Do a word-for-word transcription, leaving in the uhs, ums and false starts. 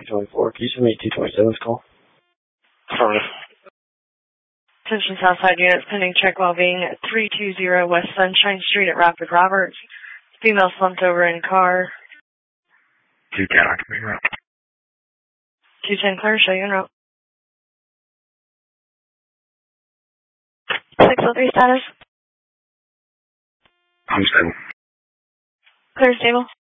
twenty-four. Can you send me two twenty-seven's call? Affirmative. Attention Southside units, pending check while being at three two zero West Sunshine Street at Rapid Roberts. Female slumped over in car. two ten, I can be right. two ten clear, show you en route. six oh three status. I'm stable. Clear, stable.